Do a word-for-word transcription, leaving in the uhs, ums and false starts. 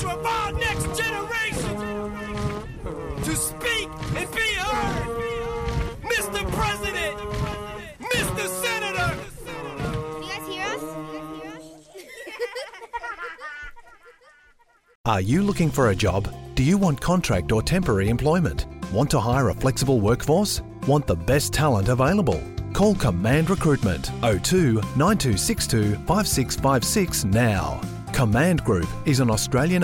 future of our next generation to speak and be heard. Mister President, Mister Senator. Can you guys hear us? Are you looking for a job? Do you want contract or temporary employment? Want to hire a flexible workforce? Want the best talent available? Call Command Recruitment oh two nine two six two five six five six now. Command Group is an Australian